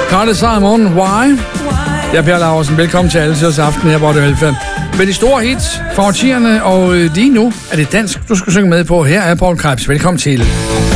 Carly Simon, Why? Jeg er Per Laursen. Velkommen til Alletiders Aften her på Radio Velfærd. Med de store hits fra årtierne, og lige nu er det dansk, du skal synge med på. Her er Paul Krebs. Velkommen til.